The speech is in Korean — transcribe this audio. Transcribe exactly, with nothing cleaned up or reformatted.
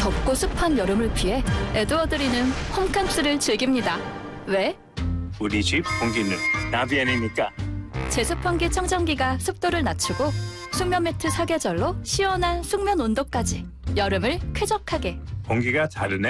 덥고 습한 여름을 피해 에드워드리는 홈캠스를 즐깁니다. 왜? 우리 집 공기는 나비안이니까. 제습환기 청정기가 습도를 낮추고 숙면 매트 사계절로 시원한 숙면 온도까지 여름을 쾌적하게. 공기가 다르네.